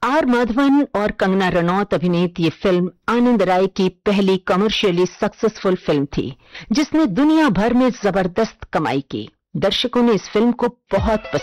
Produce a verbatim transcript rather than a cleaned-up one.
Are Madhavan और कंगना रनौत अभिनीत ये फिल्म आनंद राय की पहली कमर्शियली सक्सेसफुल फिल्म थी, जिसने दुनिया भर में जबरदस्त कमाई की। दर्शकों ने इस फिल्म को बहुत पसंद